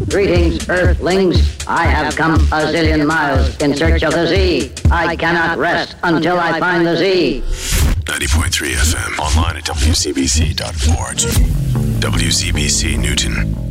Greetings, Earthlings. I have come a zillion miles in search of the Z. I cannot rest until I find the Z. 90.3 FM. Online at WCBC.org. WCBC Newton.